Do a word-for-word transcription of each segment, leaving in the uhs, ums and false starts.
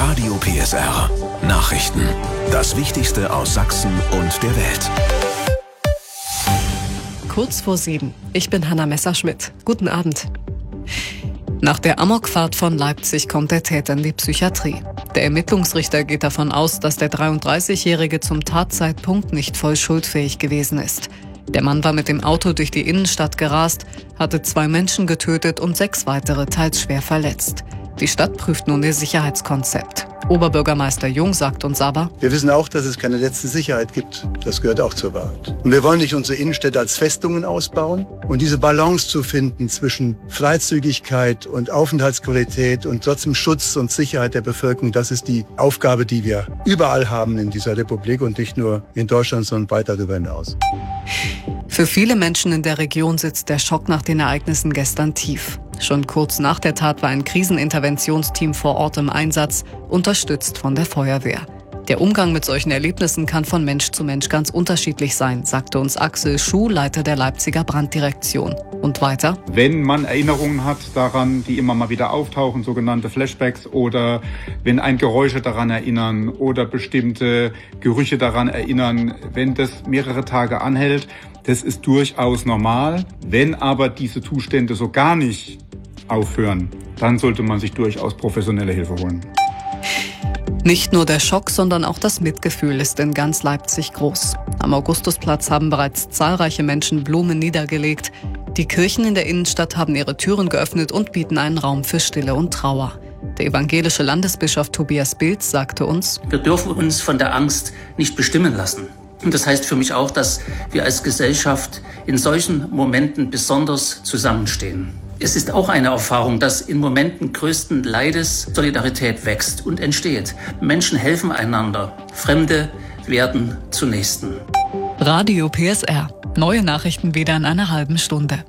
Radio P S R. Nachrichten. Das Wichtigste aus Sachsen und der Welt. Kurz vor sieben. Ich bin Hanna Messerschmidt. Guten Abend. Nach der Amokfahrt von Leipzig kommt der Täter in die Psychiatrie. Der Ermittlungsrichter geht davon aus, dass der dreiunddreißigjährige zum Tatzeitpunkt nicht voll schuldfähig gewesen ist. Der Mann war mit dem Auto durch die Innenstadt gerast, hatte zwei Menschen getötet und sechs weitere teils schwer verletzt. Die Stadt prüft nun ihr Sicherheitskonzept. Oberbürgermeister Jung sagt uns aber: Wir wissen auch, dass es keine letzte Sicherheit gibt. Das gehört auch zur Wahrheit. Und wir wollen nicht unsere Innenstädte als Festungen ausbauen. Und diese Balance zu finden zwischen Freizügigkeit und Aufenthaltsqualität und trotzdem Schutz und Sicherheit der Bevölkerung, das ist die Aufgabe, die wir überall haben in dieser Republik und nicht nur in Deutschland, sondern weit darüber hinaus. Für viele Menschen in der Region sitzt der Schock nach den Ereignissen gestern tief. Schon kurz nach der Tat war ein Kriseninterventionsteam vor Ort im Einsatz, unterstützt von der Feuerwehr. Der Umgang mit solchen Erlebnissen kann von Mensch zu Mensch ganz unterschiedlich sein, sagte uns Axel Schuh, Leiter der Leipziger Branddirektion. Und weiter: Wenn man Erinnerungen hat daran, die immer mal wieder auftauchen, sogenannte Flashbacks, oder wenn ein Geräusche daran erinnern oder bestimmte Gerüche daran erinnern, wenn das mehrere Tage anhält, das ist durchaus normal. Wenn aber diese Zustände so gar nicht aufhören, dann sollte man sich durchaus professionelle Hilfe holen. Nicht nur der Schock, sondern auch das Mitgefühl ist in ganz Leipzig groß. Am Augustusplatz haben bereits zahlreiche Menschen Blumen niedergelegt. Die Kirchen in der Innenstadt haben ihre Türen geöffnet und bieten einen Raum für Stille und Trauer. Der evangelische Landesbischof Tobias Bilz sagte uns: Wir dürfen uns von der Angst nicht bestimmen lassen. Und das heißt für mich auch, dass wir als Gesellschaft in solchen Momenten besonders zusammenstehen. Es ist auch eine Erfahrung, dass in Momenten größten Leides Solidarität wächst und entsteht. Menschen helfen einander. Fremde werden zu Nächsten. Radio P S R. Neue Nachrichten wieder in einer halben Stunde.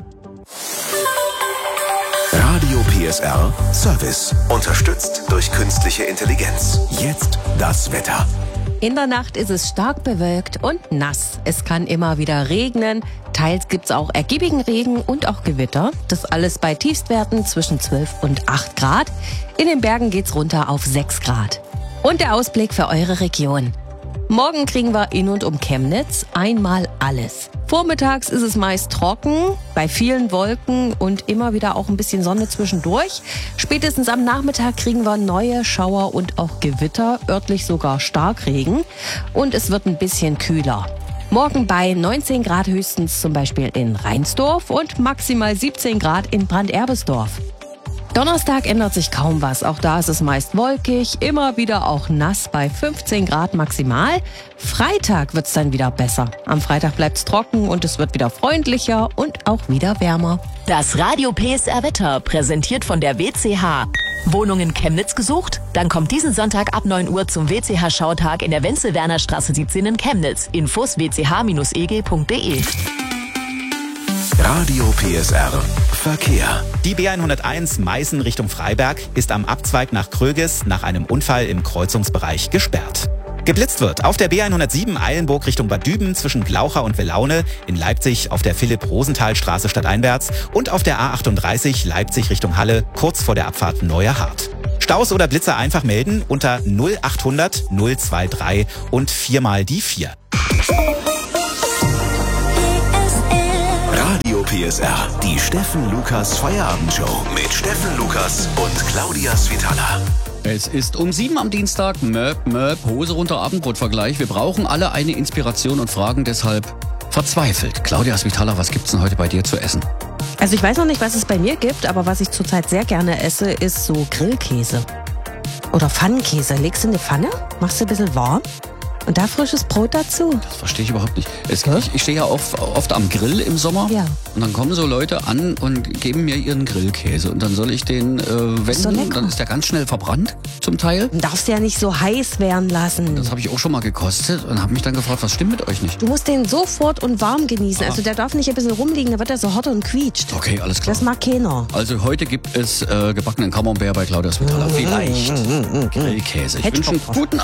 Radio P S R Service. Unterstützt durch künstliche Intelligenz. Jetzt das Wetter. In der Nacht ist es stark bewölkt und nass. Es kann immer wieder regnen. Teils gibt's auch ergiebigen Regen und auch Gewitter. Das alles bei Tiefstwerten zwischen zwölf und acht Grad. In den Bergen geht's runter auf sechs Grad. Und der Ausblick für eure Region. Morgen kriegen wir in und um Chemnitz einmal alles. Vormittags ist es meist trocken, bei vielen Wolken und immer wieder auch ein bisschen Sonne zwischendurch. Spätestens am Nachmittag kriegen wir neue Schauer und auch Gewitter, örtlich sogar Starkregen. Und es wird ein bisschen kühler. Morgen bei neunzehn Grad höchstens zum Beispiel in Reinsdorf und maximal siebzehn Grad in Branderbesdorf. Donnerstag ändert sich kaum was. Auch da ist es meist wolkig, immer wieder auch nass bei fünfzehn Grad maximal. Freitag wird's dann wieder besser. Am Freitag bleibt's trocken und es wird wieder freundlicher und auch wieder wärmer. Das Radio P S R Wetter, präsentiert von der W C H. Wohnung in Chemnitz gesucht? Dann kommt diesen Sonntag ab neun Uhr zum W C H-Schautag in der Wenzel-Werner-Straße siebzehn in Chemnitz. Infos w c h bindestrich e g punkt d e. Radio P S R Verkehr. Die B hunderteins Meißen Richtung Freiberg ist am Abzweig nach Kröges nach einem Unfall im Kreuzungsbereich gesperrt. Geblitzt wird auf der B hundertsieben Eilenburg Richtung Bad Düben zwischen Glaucha und Willaune, in Leipzig auf der Philipp-Rosenthal-Straße stadteinwärts und auf der A achtunddreißig Leipzig Richtung Halle kurz vor der Abfahrt Neuer Hart. Staus oder Blitzer einfach melden unter null achthundert null dreiundzwanzig und viermal die vier. Radio P S R, die Steffen Lukas Feierabendshow mit Steffen Lukas und Claudia Svitala. Es ist um sieben am Dienstag. Möp, möp, Hose runter, Abendbrotvergleich. Wir brauchen alle eine Inspiration und fragen deshalb verzweifelt: Claudia Svitala, was gibt's denn heute bei dir zu essen? Also ich weiß noch nicht, was es bei mir gibt, aber was ich zurzeit sehr gerne esse, ist so Grillkäse. Oder Pfannenkäse. Legst du in die Pfanne, machst du ein bisschen warm und da frisches Brot dazu. Das verstehe ich überhaupt nicht. Es, ich, ich stehe ja oft, oft am Grill im Sommer. Ja. Und dann kommen so Leute an und geben mir ihren Grillkäse. Und dann soll ich den äh, wenden. Dann ist der ganz schnell verbrannt, zum Teil. Du darfst ja nicht so heiß werden lassen. Das habe ich auch schon mal gekostet und habe mich dann gefragt, was stimmt mit euch nicht? Du musst den sofort und warm genießen. Ah. Also der darf nicht ein bisschen rumliegen, dann wird er so hot und quietscht. Okay, alles klar. Das mag keiner. Also heute gibt es äh, gebackenen Camembert bei Claudia Svitala. Vielleicht Grillkäse. Ich wünsche einen guten